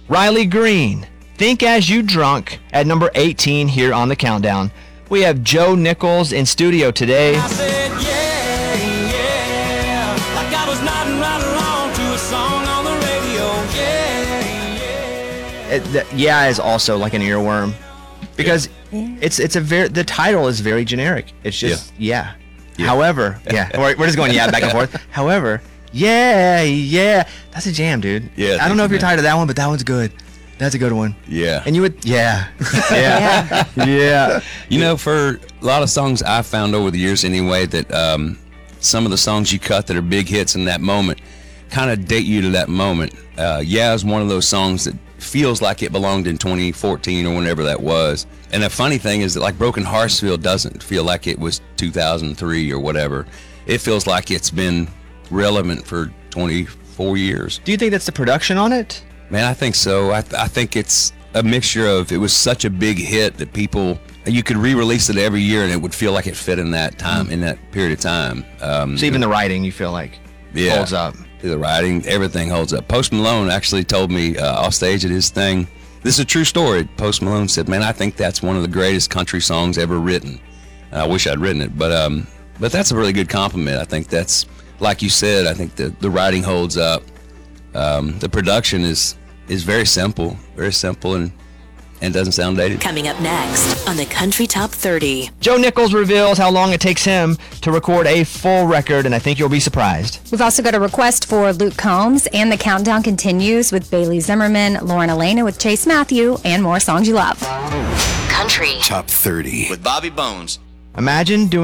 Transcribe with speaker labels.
Speaker 1: Riley Green, Think As You Drunk, at number 18 here on the countdown. We have Joe Nichols in studio today.
Speaker 2: I said, yeah, like I was nodding right along to a song on the radio,
Speaker 1: Yeah is also like an earworm because the title is very generic. It's just yeah. However, we're just going back and forth. However, yeah, that's a jam, dude.
Speaker 3: Yeah,
Speaker 1: I don't know if you're tired of that one, but that one's good. That's a good one.
Speaker 3: Yeah.
Speaker 1: And you would yeah.
Speaker 3: You know, for a lot of songs I found over the years anyway that some of the songs you cut that are big hits in that moment kind of date you to that moment. Yeah is one of those songs that feels like it belonged in 2014 or whenever that was. And the funny thing is that like Broken Heartsville doesn't feel like it was 2003 or whatever. It feels like it's been relevant for 24 years.
Speaker 1: Do you think that's the production on it?
Speaker 3: Man, I think so. I think it's a mixture of, it was such a big hit that you could re-release it every year and it would feel like it fit in that time, in that period of time.
Speaker 1: So even the writing, you feel like holds up.
Speaker 3: The writing, everything holds up. Post Malone actually told me off stage at his thing, this is a true story. Post Malone said, man, I think that's one of the greatest country songs ever written. I wish I'd written it, but that's a really good compliment. I think that's, like you said, I think the writing holds up. The production is very simple and doesn't sound dated.
Speaker 4: Coming up next on the Country Top 30.
Speaker 1: Joe Nichols reveals how long it takes him to record a full record, and I think you'll be surprised.
Speaker 5: We've also got a request for Luke Combs, and the countdown continues with Bailey Zimmerman, Lauren Elena with Chase Matthew, and more songs you love.
Speaker 4: Country
Speaker 6: Top 30
Speaker 7: with Bobby Bones.
Speaker 1: Imagine doing